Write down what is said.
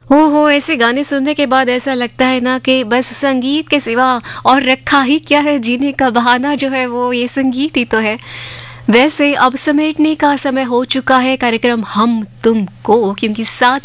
हो ऐसे गाने सुनने के बाद ऐसा लगता है ना कि बस संगीत के सिवा और रखा ही क्या है, जीने का बहाना जो है वो ये संगीत ही तो है। वैसे अब समेटने का समय हो चुका है कार्यक्रम हम तुमको, क्योंकि 7